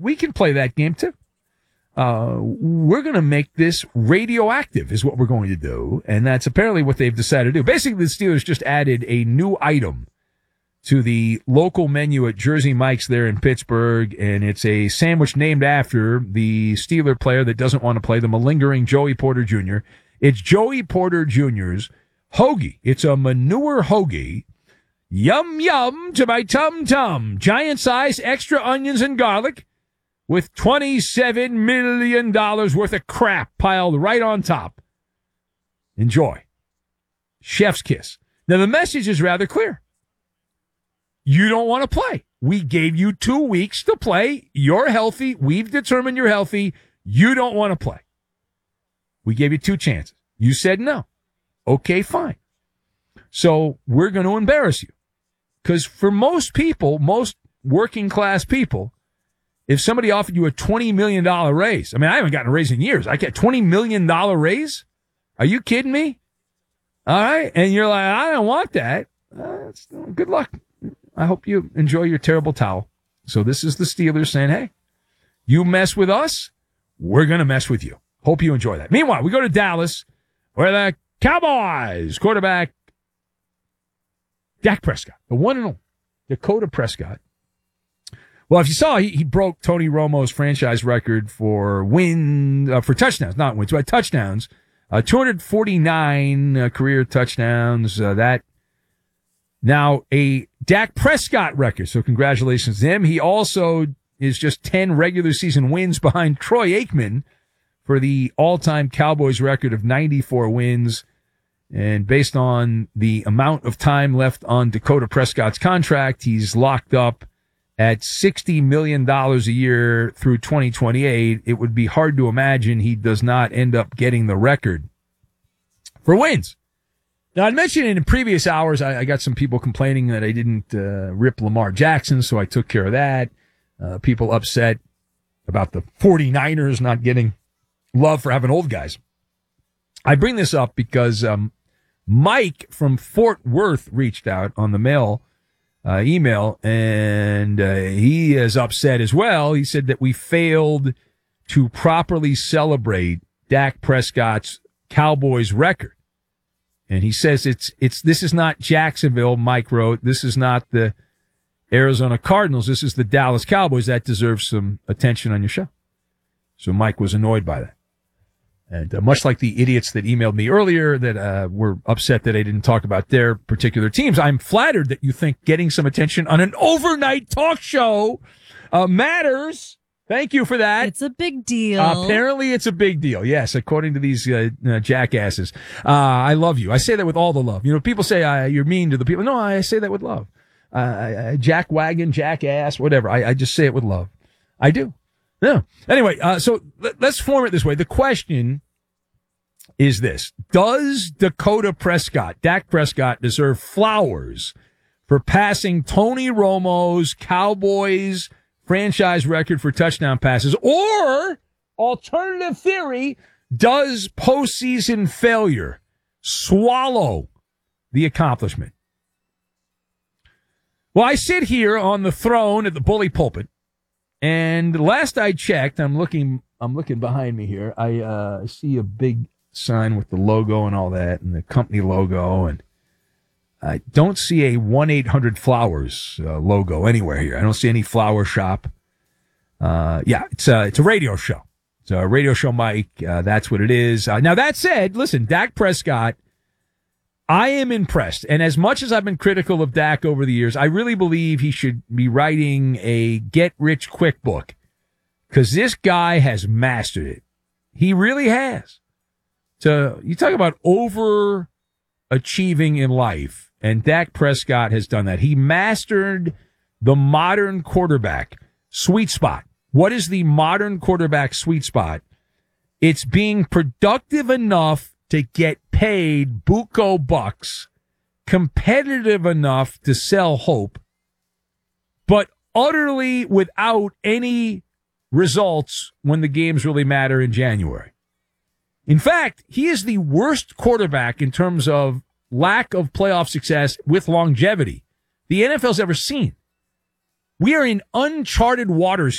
we can play that game too. We're going to make this radioactive is what we're going to do. And that's apparently what they've decided to do. Basically, the Steelers just added a new item to the local menu at Jersey Mike's there in Pittsburgh. And it's a sandwich named after the Steeler player that doesn't want to play, the malingering Joey Porter Jr. It's Joey Porter Jr.'s hoagie. It's a manure hoagie. Yum, yum to my tum-tum. Giant size, extra onions and garlic with $27 million worth of crap piled right on top. Enjoy. Chef's kiss. Now, the message is rather clear. You don't want to play. We gave you 2 weeks to play. You're healthy. We've determined you're healthy. You don't want to play. We gave you 2 chances. You said no. Okay, fine. So we're going to embarrass you. Because for most people, most working class people, if somebody offered you a $20 million raise, I mean, I haven't gotten a raise in years. I get $20 million raise? Are you kidding me? All right. And you're like, I don't want that. Good luck. I hope you enjoy your terrible towel. So this is the Steelers saying, hey, you mess with us, we're going to mess with you. Hope you enjoy that. Meanwhile, we go to Dallas, where the Cowboys quarterback Dak Prescott, the one and only Dakota Prescott. Well, if you saw, he broke Tony Romo's franchise record for for touchdowns, not wins, but touchdowns. 249 career touchdowns. That now a Dak Prescott record. So congratulations to him. He also is just 10 regular season wins behind Troy Aikman for the all-time Cowboys record of 94 wins. And based on the amount of time left on Dakota Prescott's contract, he's locked up at $60 million a year through 2028. It would be hard to imagine he does not end up getting the record for wins. Now, I mentioned in previous hours, I got some people complaining that I didn't rip Lamar Jackson, so I took care of that. People upset about the 49ers not getting love for having old guys. I bring this up because Mike from Fort Worth reached out on the email, and he is upset as well. He said that we failed to properly celebrate Dak Prescott's Cowboys record. And he says this is not Jacksonville, Mike wrote. This is not the Arizona Cardinals. This is the Dallas Cowboys. That deserves some attention on your show. So Mike was annoyed by that. And much like the idiots that emailed me earlier that were upset that I didn't talk about their particular teams, I'm flattered that you think getting some attention on an overnight talk show matters. Thank you for that. It's a big deal. Apparently it's a big deal. Yes, according to these jackasses. I love you. I say that with all the love. You know, people say you're mean to the people. No, I say that with love. Jackwagon, jackass, whatever. I just say it with love. I do. No. Anyway, so let's form it this way. The question is this. Does Dak Prescott, deserve flowers for passing Tony Romo's Cowboys franchise record for touchdown passes? Or, alternative theory, does postseason failure swallow the accomplishment? Well, I sit here on the throne at the bully pulpit. And last I checked, I'm looking behind me here. I see a big sign with the logo and all that, and the company logo, and I don't see a 1-800-Flowers logo anywhere here. I don't see any flower shop. It's a radio show. It's a radio show, Mike. That's what it is. Now that said, listen, Dak Prescott, I am impressed. And as much as I've been critical of Dak over the years, I really believe he should be writing a get-rich-quick book, because this guy has mastered it. He really has. So you talk about overachieving in life, and Dak Prescott has done that. He mastered the modern quarterback sweet spot. What is the modern quarterback sweet spot? It's being productive enough to get paid buco bucks, competitive enough to sell hope, but utterly without any results when the games really matter in January. In fact, he is the worst quarterback in terms of lack of playoff success with longevity the NFL's ever seen. We are in uncharted waters